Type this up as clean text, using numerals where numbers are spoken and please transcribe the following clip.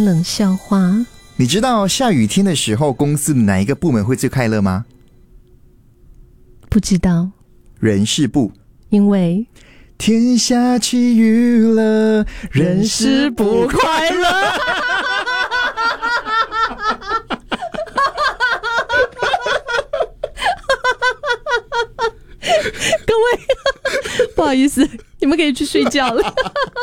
冷笑话。 你知道下雨天的时候公司哪一个部门会最快乐吗？ 不知道。 人事部。 因为天下起雨了，人事不快乐。 各位不好意思，你们可以去睡觉了。